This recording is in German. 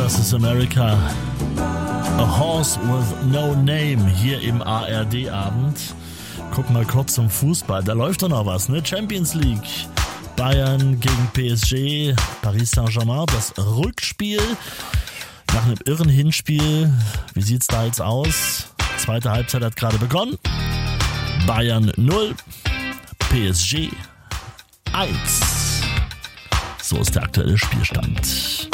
Das ist America. A Horse with No Name hier im ARD-Abend. Guck mal kurz zum Fußball. Da läuft doch noch was, ne? Champions League. Bayern gegen PSG. Paris Saint-Germain. Das Rückspiel nach einem irren Hinspiel. Wie sieht's da jetzt aus? Zweite Halbzeit hat gerade begonnen. Bayern 0. PSG 1. So ist der aktuelle Spielstand.